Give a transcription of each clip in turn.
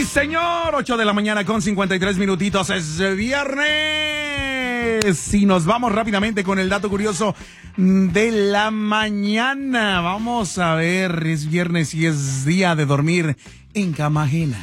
Sí, señor, 8 de la mañana con 53 minutitos, es viernes. Y nos vamos rápidamente con el dato curioso de la mañana. Vamos a ver, es viernes y es día de dormir en cama ajena.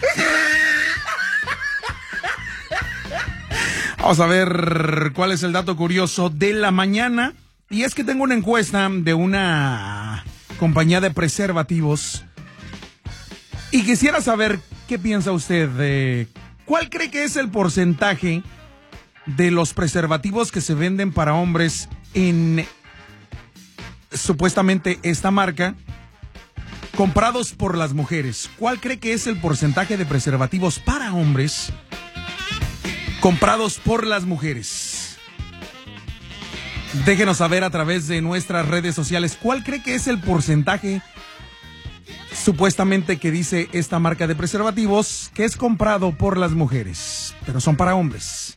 Vamos a ver cuál es el dato curioso de la mañana. Y es que tengo una encuesta de una compañía de preservativos. Y quisiera saber qué piensa usted de cuál cree que es el porcentaje de los preservativos que se venden para hombres en supuestamente esta marca comprados por las mujeres. ¿Cuál cree que es el porcentaje de preservativos para hombres comprados por las mujeres? Déjenos saber a través de nuestras redes sociales cuál cree que es el porcentaje supuestamente que dice esta marca de preservativos que es comprado por las mujeres, pero son para hombres.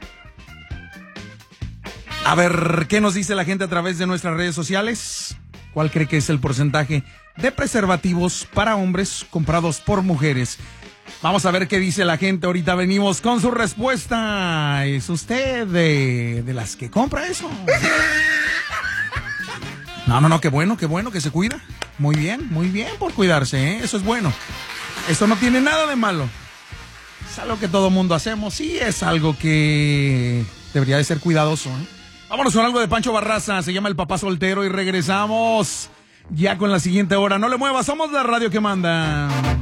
A ver, ¿qué nos dice la gente a través de nuestras redes sociales? ¿Cuál cree que es el porcentaje de preservativos para hombres comprados por mujeres? Vamos a ver qué dice la gente. Ahorita venimos con su respuesta. ¿Es usted de las que compra eso? No, qué bueno que se cuida. Muy bien por cuidarse, ¿eh? Eso es bueno. Eso no tiene nada de malo. Es algo que todo mundo hacemos. Sí, es algo que debería de ser cuidadoso, ¿eh? Vámonos con algo de Pancho Barraza. Se llama El Papá Soltero y regresamos ya con la siguiente hora. No le muevas, somos la radio que manda.